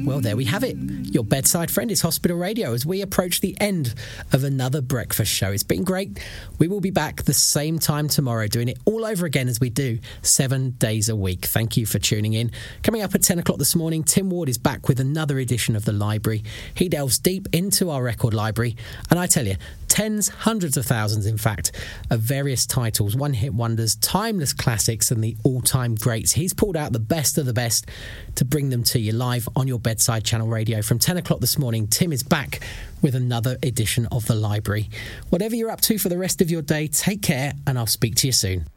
Well, there we have it. Your bedside friend is Hospital Radio as we approach the end of another breakfast show. It's been great. We will be back the same time tomorrow, doing it all over again as we do 7 days a week. Thank you for tuning in. Coming up at 10 o'clock this morning, Tim Ward is back with another edition of The Library. He delves deep into our record library, and I tell you, tens, hundreds of thousands, in fact, of various titles, one-hit wonders, timeless classics, and the all-time greats. He's pulled out the best of the best to bring them to you live on your bedside channel radio. From 10 o'clock this morning, Tim is back with another edition of The Library. Whatever you're up to for the rest of your day, take care, and I'll speak to you soon.